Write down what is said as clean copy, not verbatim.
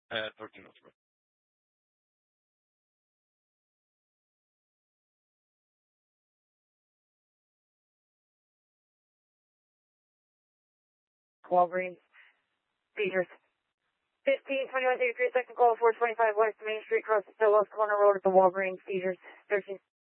13 knots, bro. Walgreens. Seizures. 1521 take a 3 second call, 425 West Main Street, across the West Corner Road at the Walgreens. Seizures. 13.